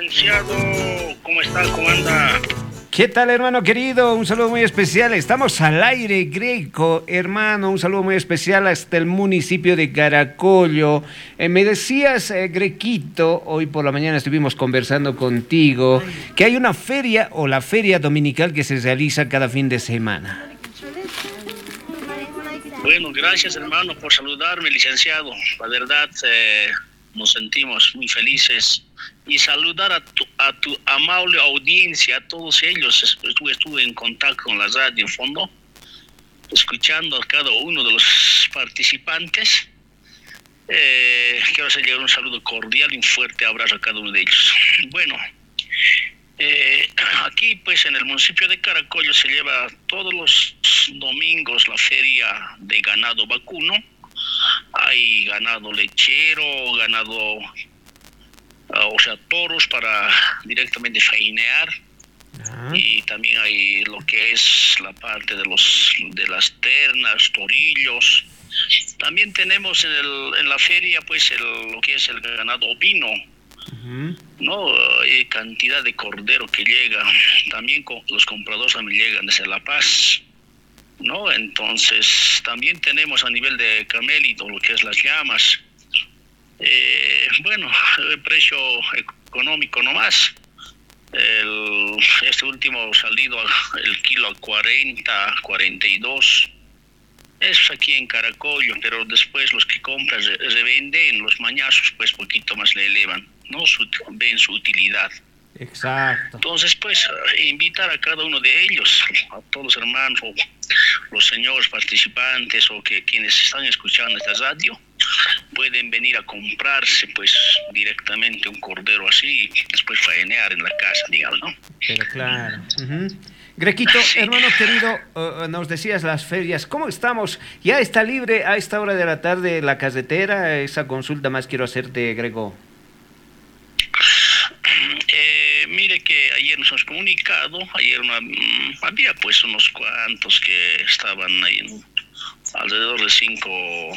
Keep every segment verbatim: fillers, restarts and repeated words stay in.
licenciado. ¿Cómo está? ¿Cómo anda? ¿Qué tal, hermano querido? Un saludo muy especial. Estamos al aire, Greco, hermano. Un saludo muy especial hasta el municipio de Caracollo. Eh, me decías, eh, Grequito, hoy por la mañana estuvimos conversando contigo, que hay una feria o la feria dominical que se realiza cada fin de semana. Bueno, gracias, hermano, por saludarme, licenciado. La verdad, eh, nos sentimos muy felices. Y saludar a tu, a tu amable audiencia, a todos ellos. Estuve, estuve en contacto con la radio en fondo, escuchando a cada uno de los participantes. Eh, quiero hacer llegar un saludo cordial y un fuerte abrazo a cada uno de ellos. Bueno, eh, aquí pues en el municipio de Caracollo se lleva todos los domingos la feria de ganado vacuno. Hay ganado lechero, ganado... o sea, toros para directamente fainear. Uh-huh. Y también hay lo que es la parte de los de las ternas, torillos. También tenemos en, el, en la feria pues el, lo que es el ganado ovino. Uh-huh. No hay cantidad de cordero que llega. También con, los compradores también llegan desde La Paz, no. Entonces también tenemos a nivel de camélito lo que es las llamas. Eh, bueno, el precio económico nomás. El, este último salido el kilo a cuarenta, cuarenta y dos. Es aquí en Caracollo, pero después los que compran se, se venden, los mañazos pues poquito más le elevan, no su, ven su utilidad. Exacto. Entonces pues invitar a cada uno de ellos, a todos los hermanos, o los señores participantes o que quienes están escuchando esta radio, pueden venir a comprarse pues directamente un cordero así y después faenear en la casa, digamos, ¿no? Pero claro. Uh-huh. Grequito, sí. Hermano querido, uh, nos decías las ferias, ¿cómo estamos? ¿Ya está libre a esta hora de la tarde la carretera? Esa consulta más quiero hacerte, Grego. Eh, mire que ayer nos hemos comunicado, ayer una, um, había pues unos cuantos que estaban ahí en, alrededor de cinco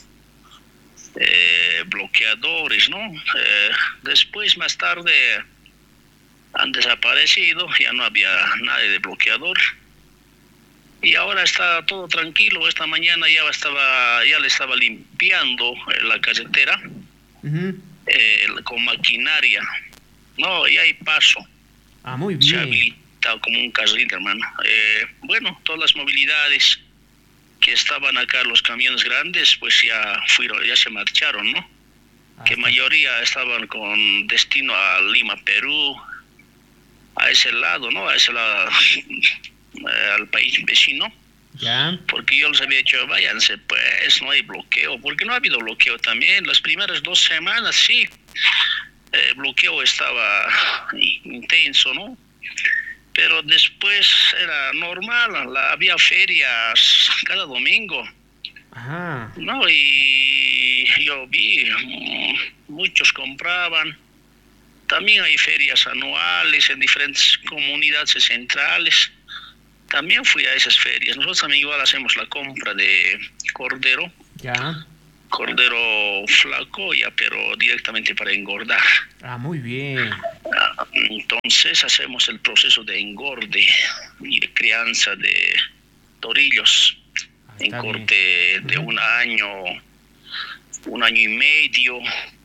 eh, bloqueadores, ¿no? Eh, después, más tarde, han desaparecido, ya no había nadie de bloqueador. Y ahora está todo tranquilo. Esta mañana ya estaba, ya le estaba limpiando la carretera uh-huh. eh, con maquinaria. No, ya hay paso. Ah, muy bien. Se ha habilitado como un carril, hermano. Eh, bueno, todas las movilidades que estaban acá, los camiones grandes, pues ya fueron, ya se marcharon, ¿no? Ah, que mayoría estaban con destino a Lima, Perú, a ese lado, ¿no? A ese lado, eh, al país vecino. Ya. Porque yo les había dicho, váyanse, pues, no hay bloqueo. Porque no ha habido bloqueo también. Las primeras dos semanas, sí. El bloqueo estaba intenso, ¿no? Pero después era normal, la, había ferias cada domingo. Ajá. No, y yo vi, muchos compraban. También hay ferias anuales en diferentes comunidades centrales. También fui a esas ferias. Nosotros también igual hacemos la compra de cordero. Ya. Cordero flaco, ya, pero directamente para engordar. Ah, muy bien. Entonces hacemos el proceso de engorde y de crianza de torillos ah, en corte bien. de uh-huh. un año, un año y medio.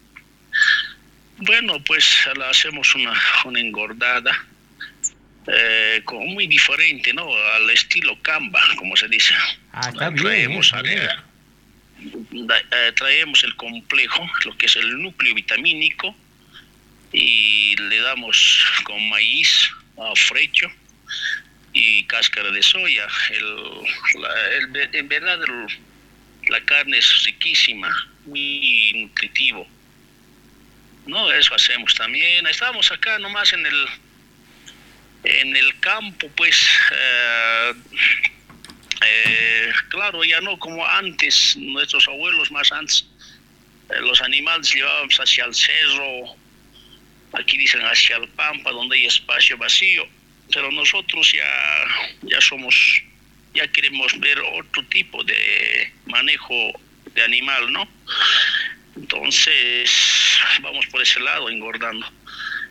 Bueno, pues la hacemos una, una engordada eh, como muy diferente, ¿no? Al estilo Camba, como se dice. Ah, está bien. Traemos bien. área. Eh, traemos el complejo, lo que es el núcleo vitamínico, y le damos con maíz, uh, frecho y cáscara de soya. El, la, el, en verdad el, la carne es riquísima, muy nutritivo. No, eso hacemos también. Estamos acá nomás en el en el campo, pues. Uh, Eh, claro, ya no como antes, nuestros abuelos más antes, eh, los animales llevábamos hacia el cerro, aquí dicen hacia el pampa, donde hay espacio vacío, pero nosotros ya, ya somos, ya queremos ver otro tipo de manejo de animal, ¿no? Entonces, vamos por ese lado engordando.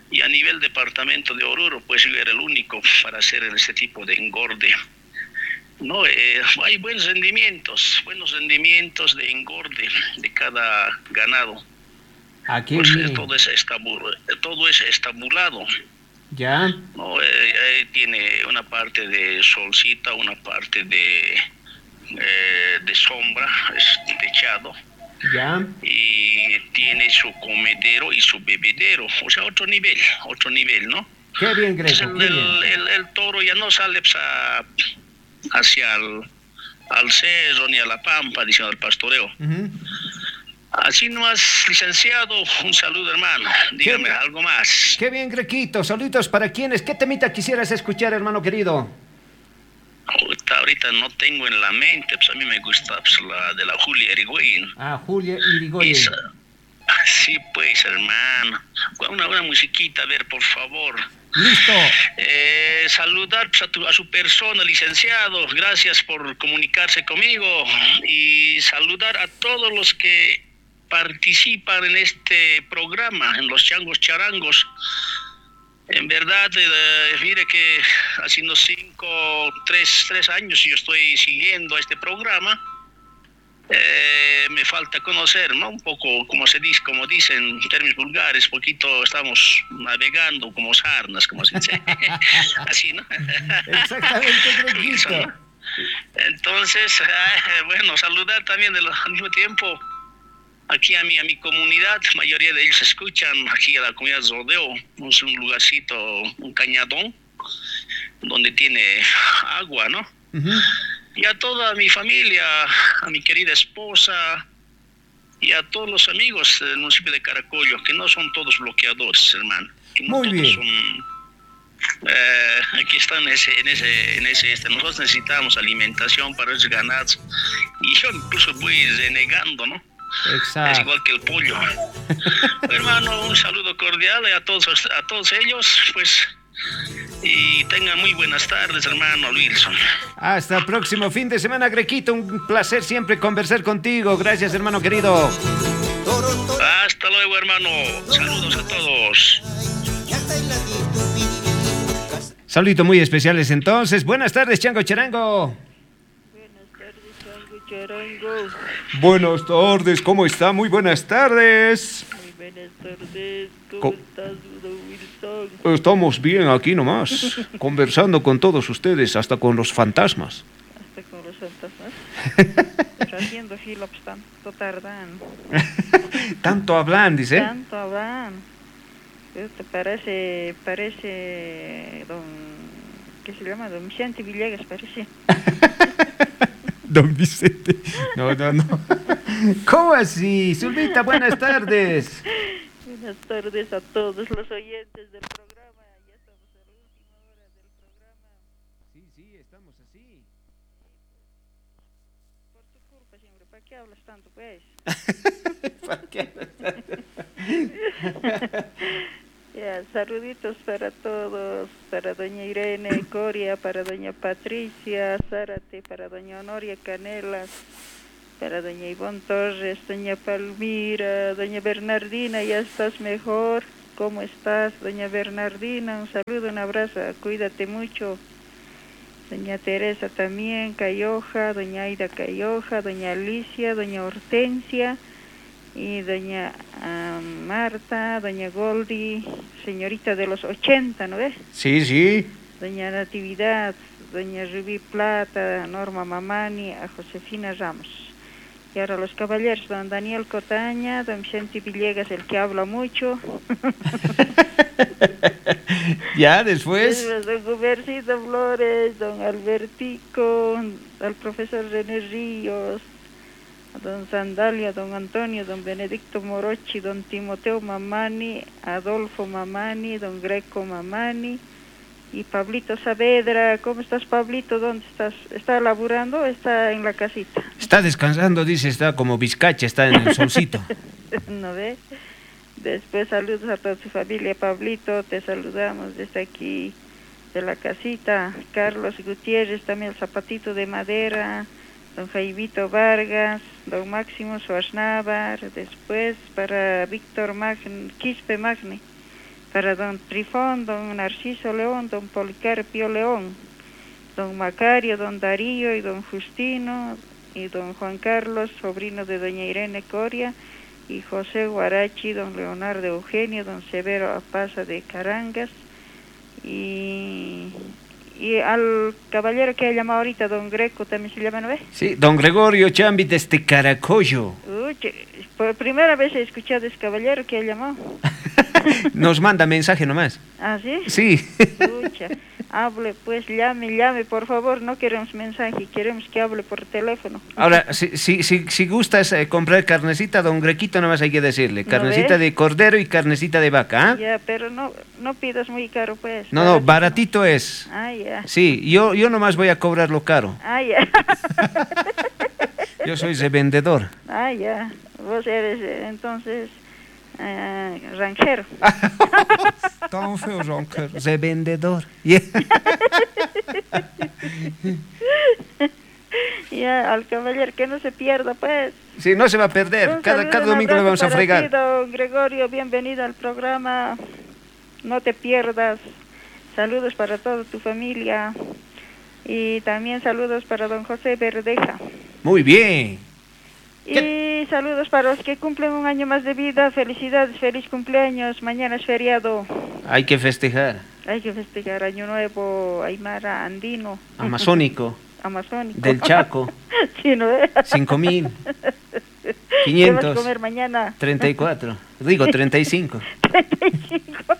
Y a nivel departamento de Oruro, pues yo era el único para hacer este tipo de engorde. No, eh, hay buenos rendimientos, buenos rendimientos de engorde de cada ganado. Aquí Pues eh, bien. todo es estabul- todo es estabulado. Ya, No, eh, eh, tiene una parte de solcita, una parte de eh, de sombra, es techado, ya. y tiene su comedero y su bebedero, o sea, otro nivel, otro nivel, ¿no? Qué bien, Entonces Greco, el, qué bien. el, el, el toro ya no sale pues, a, hacia el al cerro ni a la pampa, diciendo el pastoreo. Ujú. Así nomás, licenciado, un saludo, hermano. Dígame Qué, algo más. qué bien, Grequito. Saluditos para quienes. ¿Qué temita quisieras escuchar, hermano querido? Ahorita, ahorita no tengo en la mente, pues a mí me gusta pues, la de la Julia Erigüen. Ah, Julia Irigoyen. Esa, sí, pues, hermano. Una, una musiquita, a ver, por favor. Listo. Eh, saludar pues, a, tu, a su persona, licenciado. Gracias por comunicarse conmigo. Y saludar a todos los que participan en este programa, en los changos charangos. En verdad, eh, mire que hace unos cinco, tres, tres años yo estoy siguiendo este programa. Eh, me falta conocer, ¿no? Un poco, como se dice, como dicen en términos vulgares, poquito estamos navegando como sarnas, como se dice. Así, ¿no? Exactamente, Grequito. ¿No? Entonces, eh, bueno, saludar también de lo, al mismo tiempo aquí a mi, a mi comunidad, la mayoría de ellos escuchan aquí a la comunidad Rodeo, es un lugarcito, un cañadón, donde tiene agua, ¿no? Uh-huh. Y a toda mi familia, a mi querida esposa y a todos los amigos del municipio de Caracollo, que no son todos bloqueadores, hermano. Que no Muy todos bien. Son, eh, aquí están en ese, en ese, en ese, este. Nosotros necesitamos alimentación para esos ganados. Y yo incluso voy renegando, ¿no? Exacto. Es igual que el pollo. Hermano, un saludo cordial a todos, a todos ellos, pues, y tengan muy buenas tardes, hermano Wilson. Hasta el próximo fin de semana, Grequito. Un placer siempre conversar contigo. Gracias, hermano querido. Hasta luego, hermano. Saludos a todos. Saluditos muy especiales entonces. Buenas tardes, Chango Charango. Charango. Buenas tardes, ¿cómo está? Muy buenas tardes. Muy buenas tardes, ¿cómo Co- estás, don Wilson? Estamos bien aquí nomás, conversando con todos ustedes, hasta con los fantasmas. Hasta con los fantasmas. Pero haciendo fila, pues tanto tardan. Tanto hablan, dice. Tanto hablan. Esto parece, parece, don, ¿qué se llama? Don Vicente Villegas, parece. Don Vicente. No, no, no. ¿Cómo así? Zulvita, buenas tardes. Buenas tardes a todos los oyentes del programa. Ya estamos en la última hora del programa. Sí, sí, estamos así. Por tu culpa siempre, ¿para qué hablas tanto, pues? ¿Para qué? Ya, saluditos para todos, para doña Irene Coria, para doña Patricia Zárate, para doña Honoria Canelas, para doña Ivonne Torres, doña Palmira, doña Bernardina, ya estás mejor, ¿cómo estás, doña Bernardina? Un saludo, un abrazo, cuídate mucho. Doña Teresa también, Cayoja, doña Aida Cayoja, doña Alicia, doña Hortensia, y doña uh, Marta, doña Goldi, señorita de los ochenta, ¿no ves? Sí, sí. Doña Natividad, doña Rubí Plata, Norma Mamani, a Josefina Ramos. Y ahora los caballeros, don Daniel Cotaña, don Vicente Villegas, el que habla mucho. Ya, después. Don Gubercito Flores, don Albertico, al profesor René Ríos, a don Sandalia, don Antonio, don Benedicto Morochi, don Timoteo Mamani, Adolfo Mamani, don Greco Mamani y Pablito Saavedra. ¿Cómo estás, Pablito? ¿Dónde estás? ¿Está laburando o está en la casita? Está descansando, dice, está como bizcacha, está en el solcito. ¿No ve? Después saludos a toda su familia. Pablito, te saludamos desde aquí de la casita. Carlos Gutiérrez, también el zapatito de madera, don Jaivito Vargas, don Máximo Schwarznavar, después para Víctor Magni, Quispe Magni, para don Trifón, don Narciso León, don Policarpio León, don Macario, don Darío y don Justino, y don Juan Carlos, sobrino de doña Irene Coria, y José Guarachi, don Leonardo Eugenio, don Severo Apaza de Carangas, y, y al caballero que ha llamado ahorita, don Greco, también se llama, ¿no ve? Sí, don Gregorio Chambi desde Caracollo. Uy, que- por primera vez he escuchado a ese caballero que ha llamado. Nos manda mensaje nomás. ¿Ah, sí? Sí. Escucha, hable, pues llame, llame, por favor, no queremos mensaje, queremos que hable por teléfono. Ahora, si, si, si, si gustas eh, comprar carnecita, don Grequito, nomás hay que decirle. ¿No Carnecita ve? de cordero y carnecita de vaca, ¿ah? Ya, pero no, no pidas muy caro, pues. No, no, baratito es. Ah, ya. Sí, yo, yo nomás voy a cobrarlo caro. Ah, ya. Yo soy revendedor. Ah, ya. Vos eres, eh, entonces, eh, ranchero. Tan feo, roncar. Revendedor. Yeah. Ya, al caballero, que no se pierda, pues. Sí, no se va a perder. Un Cada, saludo, cada un domingo le vamos abrazo a para fregar. ti, don Gregorio, bienvenido al programa. No te pierdas. Saludos para toda tu familia. Y también saludos para don José Verdeja. Muy bien. Y saludos para los que cumplen un año más de vida. Felicidades, feliz cumpleaños. Mañana es feriado. Hay que festejar. Hay que festejar Año Nuevo, Aymara, Andino, Amazónico. Amazónico. Del Chaco. Sí, ¿no es? Cinco mil. ¿Qué vas a Quinientos. comer mañana? Treinta y cuatro. Digo, treinta y cinco. treinta y cinco.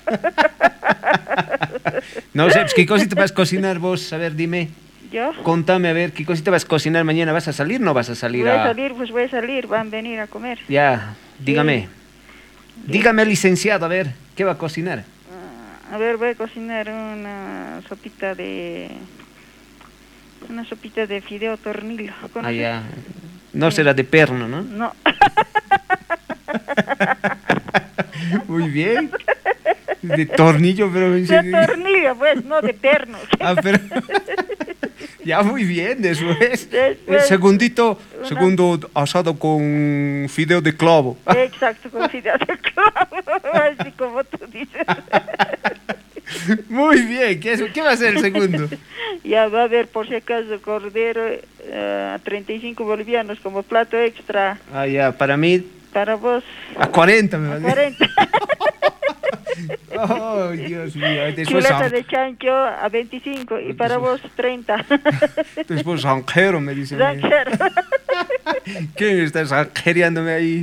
No sé, pues, ¿qué cosita vas a cocinar vos? A ver, dime. ¿Yo? Contame, a ver, ¿qué cosita vas a cocinar mañana? ¿Vas a salir o no vas a salir? Voy a a- salir, pues voy a salir, van a venir a comer. Ya, dígame. Dígame, licenciado, a ver, ¿qué va a cocinar? Ah, a ver, voy a cocinar una sopita de... Una sopita de fideo tornillo. Ah, ¿Conoces? ya. No será de perno, ¿no? No. Muy bien. De tornillo, pero... De tornillo, pues, no de perno. Ah, pero... Ya, muy bien, después. El Después, segundito, una- segundo asado con fideo de clavo. Exacto, con fideo de clavo, así como tú dices. Muy bien, ¿qué, es- qué va a ser el segundo? Ya va a haber, por si acaso, cordero eh, a treinta y cinco bolivianos como plato extra. Ah, ya, para mí, Para vos, a cuarenta me va a a cuarenta. Oh, Dios mío, después, Chuleta san- de chancho a veinticinco y para vos treinta. después zanjero, me dicen. Ranchero. ¿Quién está zanjereándome ahí?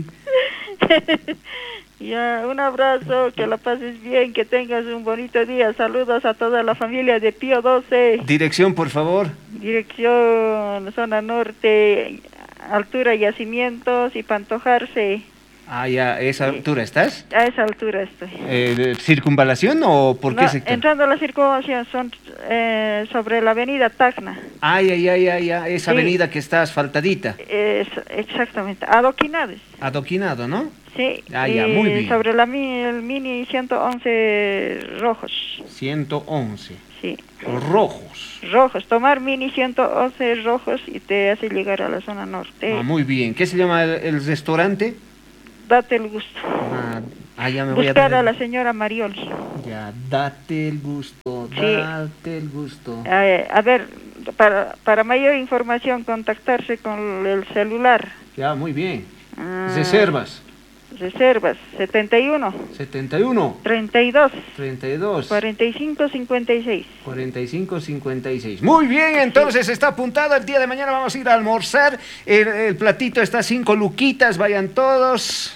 Ya, un abrazo, que la pases bien, que tengas un bonito día. Saludos a toda la familia de Pío doce. Dirección, por favor. Dirección zona norte, altura Yacimientos y Pantojarse. Ah, ya, ¿a esa altura estás? A esa altura estoy. Eh, ¿de ¿Circunvalación o por qué No, sector? entrando a la circunvalación son eh, sobre la avenida Tacna. Ay, ay, ay, ay, ay, esa Sí. avenida que está asfaltadita. Es, exactamente, adoquinados. Adoquinado, ¿no? Sí, Ah, ya, y muy bien. sobre la mi- el mini ciento once rojos. ciento once. Sí, Rojos. rojos. Tomar mini ciento once rojos y te hace llegar a la zona norte. Ah, muy bien. ¿Qué se llama el, el restaurante? Date el gusto. Ah, ah, ya me voy a Buscar dar. a la señora Marioli. Ya, date el gusto, Sí. date el gusto. Eh, a ver, para, para mayor información, contactarse con el celular. Ya, muy bien. Ah, Reservas. Reservas, setenta y uno, setenta y uno, treinta y dos, treinta y dos, cuarenta y cinco, cincuenta y seis. cuarenta y cinco, cincuenta y seis. Muy bien, entonces está apuntado. El día de mañana vamos a ir a almorzar. El, el platito está a cinco luquitas, vayan todos.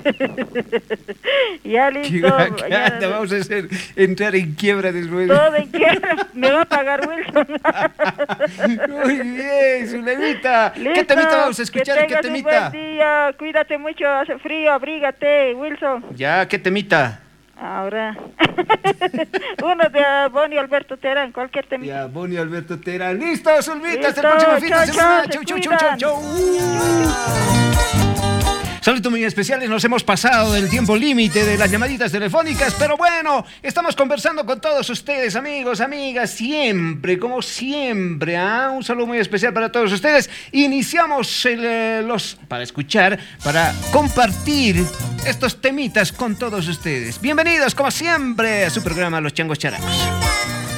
Ya Qué listo. bacana, ya- vamos a hacer entrar en quiebra después. todo en quiebra. Me va a pagar Wilson. Muy bien, Zulemita. ¿Qué Listo, temita vamos a escuchar? Que ¿Qué tengas un temita? buen día. Cuídate mucho, hace frío, abrígate, Wilson. Ya, ¿qué temita? Ahora. Uno de Bonnie Alberto Terán, cualquier temita. Ya, Bonnie Alberto Terán. ¡Listo, Zulmita! ¡Hasta el Listo, próximo fin chao, de semana! chao, ¡Chau, se chau, chau, cuidan. chau, chau! Saludos muy especiales, nos hemos pasado del tiempo límite de las llamaditas telefónicas, pero bueno, estamos conversando con todos ustedes, amigos, amigas, siempre, como siempre, ¿ah? Un saludo muy especial para todos ustedes. Iniciamos el, eh, los para escuchar, para compartir estos temitas con todos ustedes. Bienvenidos, como siempre, a su programa Los Changos Characos.